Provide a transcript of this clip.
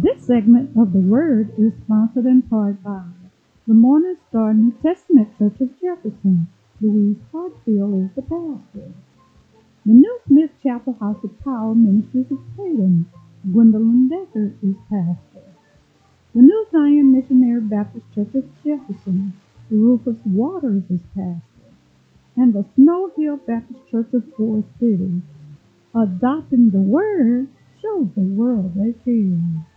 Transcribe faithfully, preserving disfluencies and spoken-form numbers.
This segment of the Word is sponsored in part by the Morning Star New Testament Church of Jefferson. Louise Hartfield is the pastor. The New Smith Chapel House of Power Ministries of Tatum. Gwendolyn Decker is pastor. The New Zion Missionary Baptist Church of Jefferson. Rufus Waters is pastor. And the Snow Hill Baptist Church of Forest City. Adopting the Word shows the world they care.